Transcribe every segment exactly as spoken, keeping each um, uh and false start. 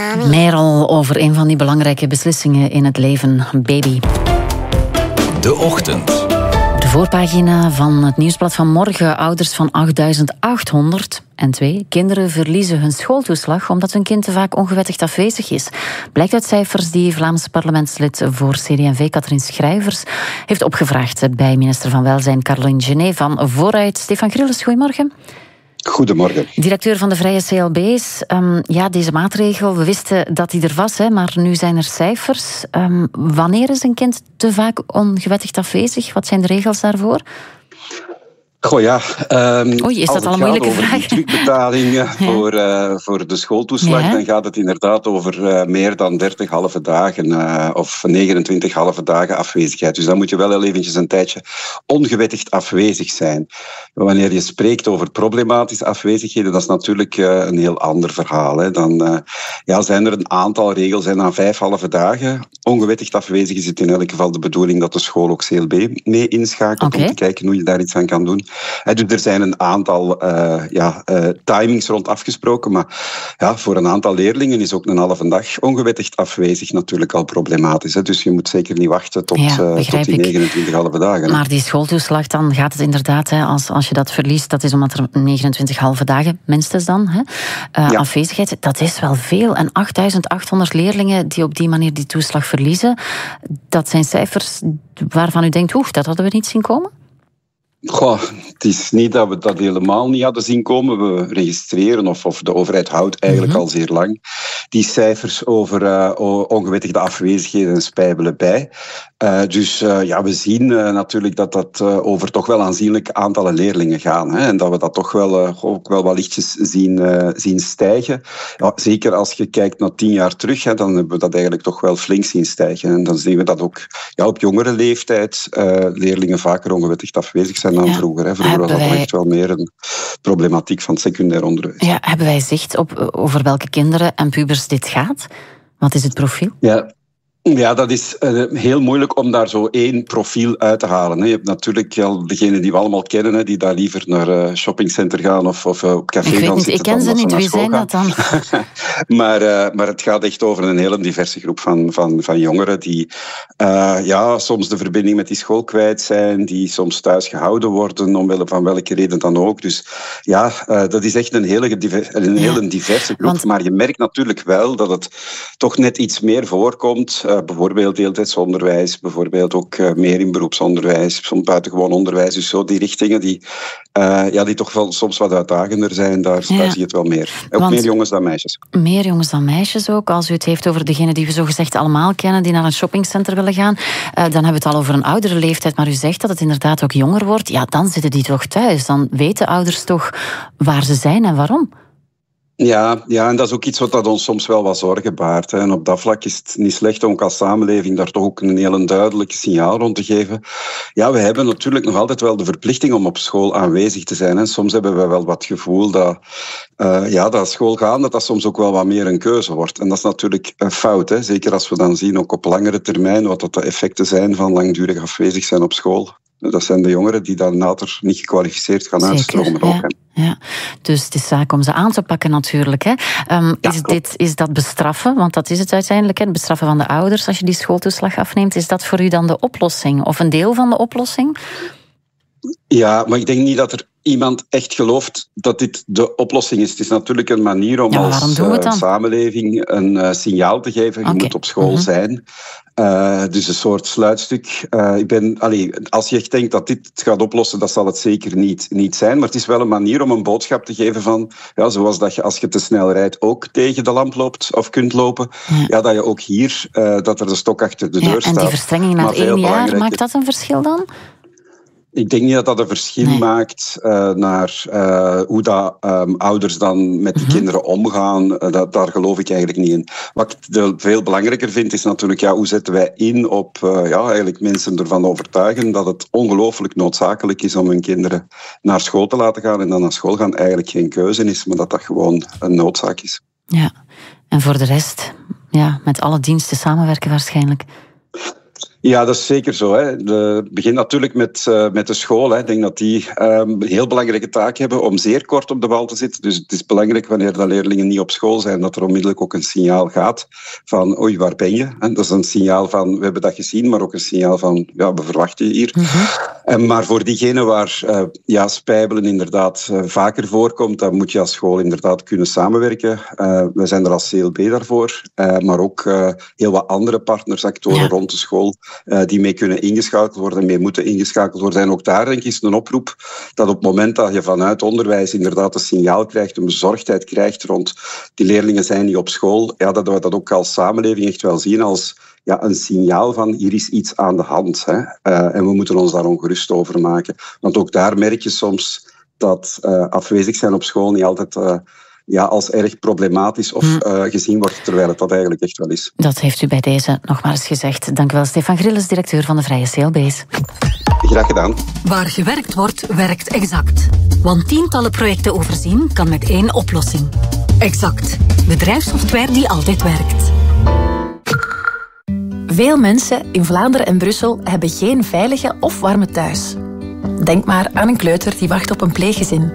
Meer al over een van die belangrijke beslissingen in het leven, baby. De Ochtend. De voorpagina van het nieuwsblad van morgen. Ouders van achtduizend achthonderd en twee kinderen verliezen hun schooltoeslag omdat hun kind te vaak ongewettigd afwezig is. Blijkt uit cijfers die Vlaamse parlementslid voor C D en V, Katrien Schrijvers, heeft opgevraagd bij minister van Welzijn Caroline Genet van Vooruit. Stefan Grilles, goedemorgen. Goedemorgen. Directeur van de Vrije C L B's. Um, ja, deze maatregel, we wisten dat die er was, hè, maar nu zijn er cijfers. Um, wanneer is een kind te vaak ongewettigd afwezig? Wat zijn de regels daarvoor? Goh ja, um, Oei, is dat als al een het moeilijke gaat over vraag? die terugbetaling ja. voor, uh, voor de schooltoeslag, ja. dan gaat het inderdaad over uh, meer dan dertig halve dagen uh, of negenentwintig halve dagen afwezigheid. Dus dan moet je wel heel eventjes een tijdje ongewettigd afwezig zijn. Wanneer je spreekt over problematische afwezigheden, dat is natuurlijk uh, een heel ander verhaal. Hè. Dan uh, ja, zijn er een aantal regels en na vijf halve dagen ongewettigd afwezig is het in elk geval de bedoeling dat de school ook C L B mee inschakelt okay. om te kijken hoe je daar iets aan kan doen. He, dus er zijn een aantal uh, ja, uh, timings rond afgesproken, maar ja, voor een aantal leerlingen is ook een halve dag ongewettigd afwezig natuurlijk al problematisch. Hè. Dus je moet zeker niet wachten tot, ja, uh, tot die negenentwintig halve dagen. Maar die schooltoeslag, dan gaat het inderdaad, hè, als, als je dat verliest, dat is omdat er negenentwintig halve dagen, minstens dan, hè, uh, ja. afwezigheid, dat is wel veel. En achtduizend achthonderd leerlingen die op die manier die toeslag verliezen, dat zijn cijfers waarvan u denkt, oeh, dat hadden we niet zien komen? Goh, het is niet dat we dat helemaal niet hadden zien komen. We registreren, of, of de overheid houdt eigenlijk mm-hmm. al zeer lang die cijfers over uh, ongewettigde afwezigheden en spijbelen bij. Uh, dus uh, ja, we zien uh, natuurlijk dat dat uh, over toch wel aanzienlijk aantallen leerlingen gaan. Hè, en dat we dat toch wel, uh, ook wel wat lichtjes zien, uh, zien stijgen. Ja, zeker als je kijkt naar tien jaar terug, hè, dan hebben we dat eigenlijk toch wel flink zien stijgen. En dan zien we dat ook ja, op jongere leeftijd uh, leerlingen vaker ongewettigd afwezig zijn dan ja. vroeger. Hè. Vroeger hebben was dat wij... echt wel meer een problematiek van het secundair onderwijs. Ja, hebben wij zicht op over welke kinderen en pubers dit gaat? Wat is het profiel? Ja. Ja, dat is uh, heel moeilijk om daar zo één profiel uit te halen. Hè. Je hebt natuurlijk al degenen die we allemaal kennen, hè, die daar liever naar uh, shoppingcenter gaan of, of uh, op café ik gaan niet, zitten. Ik ken ze niet, wie zijn gaan. dat dan? maar, uh, maar het gaat echt over een hele diverse groep van, van, van jongeren die uh, ja, soms de verbinding met die school kwijt zijn, die soms thuis gehouden worden, omwille van welke reden dan ook. Dus ja, uh, dat is echt een hele, een hele ja. diverse groep. Want... Maar je merkt natuurlijk wel dat het toch net iets meer voorkomt. Uh, bijvoorbeeld deeltijdsonderwijs, bijvoorbeeld ook uh, meer in beroepsonderwijs, soms buitengewoon onderwijs. Dus zo die richtingen die, uh, ja, die toch wel soms wat uitdagender zijn, daar, ja. daar zie je het wel meer. Ook Want meer jongens dan meisjes. Meer jongens dan meisjes ook. Als u het heeft over degenen die we zogezegd allemaal kennen, die naar een shoppingcenter willen gaan, uh, dan hebben we het al over een oudere leeftijd. Maar u zegt dat het inderdaad ook jonger wordt. Ja, dan zitten die toch thuis. Dan weten ouders toch waar ze zijn en waarom. Ja, ja, en dat is ook iets wat dat ons soms wel wat zorgen baart. Hè. En op dat vlak is het niet slecht om als samenleving daar toch ook een heel duidelijk signaal rond te geven. Ja, we hebben natuurlijk nog altijd wel de verplichting om op school aanwezig te zijn. Hè. Soms hebben we wel wat gevoel dat, uh, ja, dat school gaan, dat dat soms ook wel wat meer een keuze wordt. En dat is natuurlijk een fout. Hè. Zeker als we dan zien, ook op langere termijn, wat dat de effecten zijn van langdurig afwezig zijn op school. Dat zijn de jongeren die dan later niet gekwalificeerd gaan Zeker, uitstromen. Ja, ook, ja. Dus het is zaak om ze aan te pakken natuurlijk. Hè. Um, ja, is, dit, is dat bestraffen? Want dat is het uiteindelijk, hè, het bestraffen van de ouders als je die schooltoeslag afneemt. Is dat voor u dan de oplossing? Of een deel van de oplossing? Ja, maar ik denk niet dat er iemand echt gelooft dat dit de oplossing is. Het is natuurlijk een manier om ja, als uh, samenleving een uh, signaal te geven. Je okay. moet op school mm-hmm. zijn. Uh, dus een soort sluitstuk. Uh, ik ben, allee, als je echt denkt dat dit het gaat oplossen, dat zal het zeker niet, niet zijn. Maar het is wel een manier om een boodschap te geven van, ja, zoals dat je als je te snel rijdt ook tegen de lamp loopt of kunt lopen, ja, ja dat je ook hier, uh, dat er de stok achter de ja, deur staat. En die verstrenging naar één jaar, maakt dat een verschil dan? Ik denk niet dat dat een verschil nee. maakt uh, naar uh, hoe dat, um, ouders dan met die mm-hmm. kinderen omgaan. Uh, dat, daar geloof ik eigenlijk niet in. Wat ik de, veel belangrijker vind, is natuurlijk ja, hoe zetten wij in op uh, ja, eigenlijk mensen ervan overtuigen dat het ongelooflijk noodzakelijk is om hun kinderen naar school te laten gaan. En dan naar school gaan eigenlijk geen keuze is, maar dat dat gewoon een noodzaak is. Ja, en voor de rest, ja, met alle diensten samenwerken waarschijnlijk. Ja, dat is zeker zo. Het begint natuurlijk met, uh, met de school. Hè. Ik denk dat die um, een heel belangrijke taak hebben om zeer kort op de bal te zitten. Dus het is belangrijk wanneer de leerlingen niet op school zijn, dat er onmiddellijk ook een signaal gaat van oei, waar ben je? Dat is een signaal van we hebben dat gezien, maar ook een signaal van ja, we verwachten je hier. Mm-hmm. En, maar voor diegenen waar uh, ja, spijbelen inderdaad uh, vaker voorkomt, dan moet je als school inderdaad kunnen samenwerken. Uh, we zijn er als C L B daarvoor, uh, maar ook uh, heel wat andere partnersactoren ja. rond de school uh, die mee kunnen ingeschakeld worden, mee moeten ingeschakeld worden. En ook daar denk ik is een oproep dat op het moment dat je vanuit onderwijs inderdaad een signaal krijgt, een bezorgdheid krijgt rond die leerlingen zijn niet op school, ja, dat we dat ook als samenleving echt wel zien als ja, een signaal van hier is iets aan de hand. Hè. Uh, en we moeten ons daar ongerust over maken. Want ook daar merk je soms dat uh, afwezig zijn op school niet altijd uh, ja, als erg problematisch of uh, gezien wordt, terwijl het dat eigenlijk echt wel is. Dat heeft u bij deze nogmaals gezegd. Dank u wel, Stefan Grilles, directeur van de Vrije C L B's. Graag gedaan. Waar gewerkt wordt, werkt Exact. Want tientallen projecten overzien kan met één oplossing. Exact. Bedrijfssoftware die altijd werkt. Veel mensen in Vlaanderen en Brussel hebben geen veilige of warme thuis. Denk maar aan een kleuter die wacht op een pleeggezin.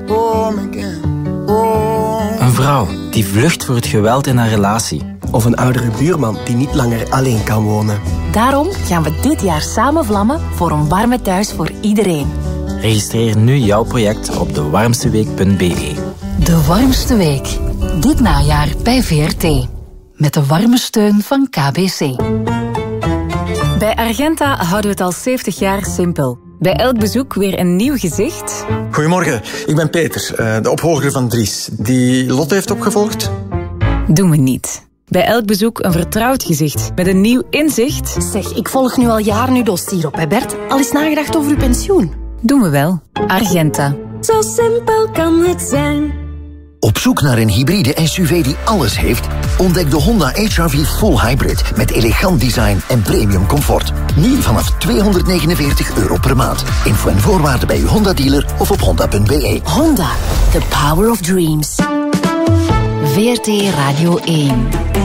Een vrouw die vlucht voor het geweld in haar relatie. Of een oudere buurman die niet langer alleen kan wonen. Daarom gaan we dit jaar samen vlammen voor een warme thuis voor iedereen. Registreer nu jouw project op de warmste week punt b e. De Warmste Week. Dit najaar bij V R T. Met de warme steun van K B C. Bij Argenta houden we het al zeventig jaar simpel. Bij elk bezoek weer een nieuw gezicht. Goedemorgen, ik ben Peter, de opvolger van Dries. Die Lotte heeft opgevolgd? Doen we niet. Bij elk bezoek een vertrouwd gezicht met een nieuw inzicht. Zeg, ik volg nu al jaren uw dossier op, hè Bert? Al eens nagedacht over uw pensioen? Doen we wel. Argenta. Zo simpel kan het zijn. Op zoek naar een hybride S U V die alles heeft? Ontdek de Honda H R V Full Hybrid met elegant design en premium comfort. Nu vanaf tweehonderdnegenenveertig euro per maand. Info en voorwaarden bij uw Honda-dealer of op honda punt b e. Honda, the power of dreams. V R T Radio één.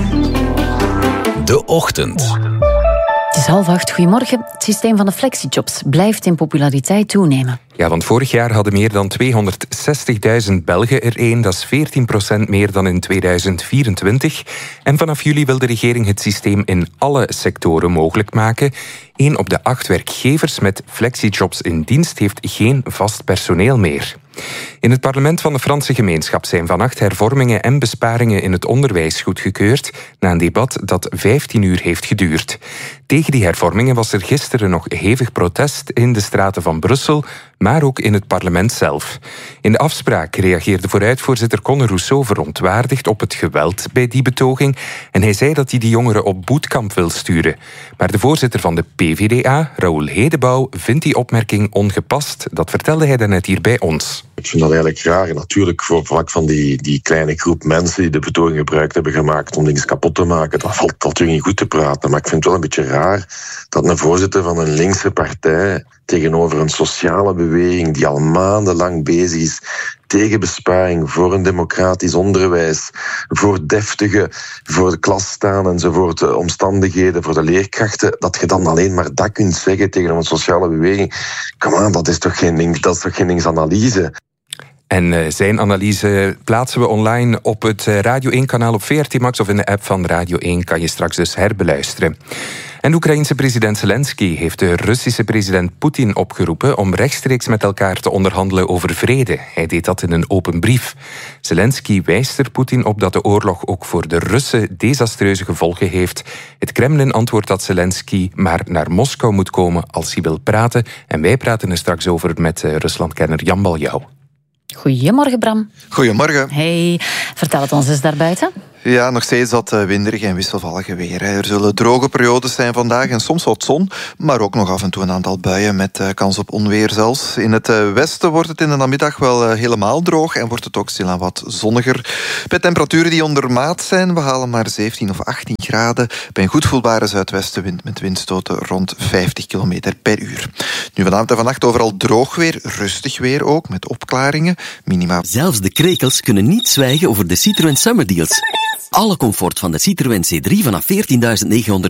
De Ochtend. Het is half acht, goedemorgen. Het systeem van de flexijobs blijft in populariteit toenemen. Ja, want vorig jaar hadden meer dan tweehonderdzestigduizend Belgen er één. Dat is veertien procent meer dan in tweeduizend vierentwintig. En vanaf juli wil de regering het systeem in alle sectoren mogelijk maken. Eén op de acht werkgevers met flexijobs in dienst heeft geen vast personeel meer. In het parlement van de Franse gemeenschap zijn vannacht hervormingen en besparingen in het onderwijs goedgekeurd na een debat dat vijftien uur heeft geduurd. Tegen die hervormingen was er gisteren nog hevig protest in de straten van Brussel, maar ook in het parlement zelf. In de afspraak reageerde vooruitvoorzitter Conor Rousseau verontwaardigd op het geweld bij die betoging en hij zei dat hij die jongeren op bootcamp wil sturen. Maar de voorzitter van de P V D A, Raoul Hedebouw, vindt die opmerking ongepast. Dat vertelde hij daarnet hier bij ons. Ik vind dat eigenlijk raar. Natuurlijk, voor vlak van die, die kleine groep mensen die de betoging gebruikt hebben gemaakt om dingen kapot te maken, dat valt natuurlijk niet goed te praten. Maar ik vind het wel een beetje raar dat een voorzitter van een linkse partij tegenover een sociale beweging die al maandenlang bezig is tegen besparing, voor een democratisch onderwijs, voor deftige, voor de klas staan enzovoort, de omstandigheden, voor de leerkrachten, dat je dan alleen maar dat kunt zeggen tegen een sociale beweging. Kom aan, dat is toch geen ding, dat is toch geen dingsanalyse. En uh, zijn analyse plaatsen we online op het Radio één-kanaal op V R T Max of in de app van Radio één kan je straks dus herbeluisteren. En de Oekraïense president Zelensky heeft de Russische president Poetin opgeroepen om rechtstreeks met elkaar te onderhandelen over vrede. Hij deed dat in een open brief. Zelensky wijst er Poetin op dat de oorlog ook voor de Russen desastreuze gevolgen heeft. Het Kremlin antwoordt dat Zelensky maar naar Moskou moet komen als hij wil praten. En wij praten er straks over met uh, Ruslandkenner Jan Baljouw. Goedemorgen, Bram. Goedemorgen. Hey, vertel het ons eens daarbuiten. Ja, nog steeds dat winderig en wisselvallige weer. Er zullen droge periodes zijn vandaag en soms wat zon, maar ook nog af en toe een aantal buien met kans op onweer zelfs. In het westen wordt het in de namiddag wel helemaal droog en wordt het ook stilaan wat zonniger. Bij temperaturen die onder maat zijn, we halen maar zeventien of achttien graden bij een goed voelbare zuidwestenwind met windstoten rond vijftig kilometer per uur. Nu vanavond en vannacht overal droog weer, rustig weer ook, met opklaringen. Minima. Zelfs de krekels kunnen niet zwijgen over de Citroën Summer Deals. Alle comfort van de Citroën C drie vanaf veertienduizend negenhonderdnegenenveertig